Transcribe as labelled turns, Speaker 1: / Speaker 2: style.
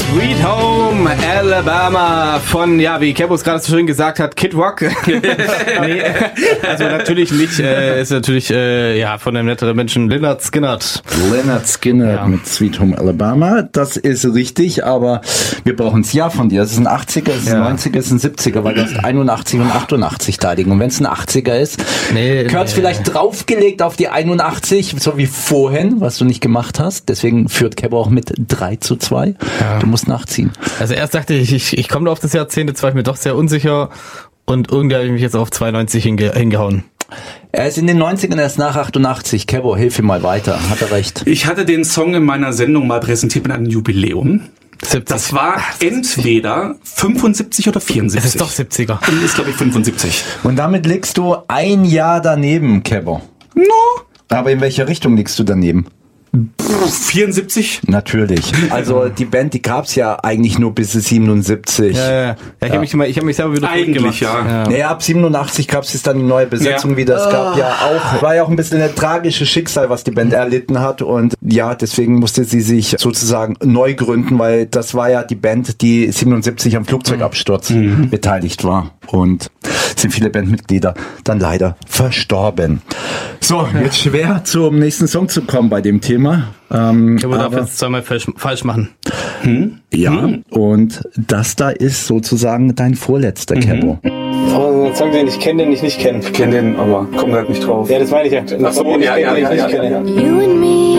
Speaker 1: Sweet Home Alabama von, ja, wie Kebo es gerade so schön gesagt hat, Kid Rock. Nee, also natürlich nicht, ist natürlich, ja, von dem netteren Menschen Lynyrd Skynyrd.
Speaker 2: Lynyrd Skynyrd, ja, mit Sweet Home Alabama, das ist richtig, aber wir brauchen das Jahr von dir. Es ist ein 80er, es ist ein 90er, es ist ein 70er, weil du hast 81 und 88 da liegen. Und wenn es ein 80er ist, gehört vielleicht draufgelegt auf die 81, so wie vorhin, was du nicht gemacht hast. Deswegen führt Kebo auch mit 3:2. Ja. Du musst nachziehen.
Speaker 1: Also erst dachte ich komme auf das Jahrzehnt, jetzt war ich mir doch sehr unsicher und irgendwie habe ich mich jetzt auf 92 hingehauen.
Speaker 2: Er ist in den 90ern erst nach 88. Kebo, hilf ihm mal weiter. Hat er recht.
Speaker 3: Ich hatte den Song in meiner Sendung mal präsentiert mit einem Jubiläum. 70. Das war entweder 75 oder 74.
Speaker 1: Es ist doch 70er.
Speaker 3: Und ist, glaube ich, 75.
Speaker 2: Und damit liegst du ein Jahr daneben, Kebo.
Speaker 3: No.
Speaker 2: Aber in welcher Richtung liegst du daneben?
Speaker 3: 74?
Speaker 2: Natürlich. Also die Band, die gab's ja eigentlich nur bis 77.
Speaker 1: Ja. Ich habe mich selber wieder
Speaker 3: eigentlich, ja.
Speaker 2: Naja, ab 87 gab's jetzt dann die neue Besetzung wieder. Es gab ja auch, war ja auch ein bisschen ein tragisches Schicksal, was die Band erlitten hat. Und ja, deswegen musste sie sich sozusagen neu gründen, weil das war ja die Band, die 77 am Flugzeugabsturz beteiligt war. Und sind viele Bandmitglieder dann leider verstorben. So, jetzt schwer zum nächsten Song zu kommen bei dem Thema.
Speaker 1: Ich darf jetzt zweimal falsch machen.
Speaker 2: Ja, und das da ist sozusagen dein vorletzter, Kebo.
Speaker 4: Aber ein Song, den ich kenne, den ich nicht kenne.
Speaker 3: Ich kenne den, aber komme halt nicht drauf.
Speaker 4: Ja, das meine ich ja.
Speaker 3: Ach so, ja.
Speaker 5: You and me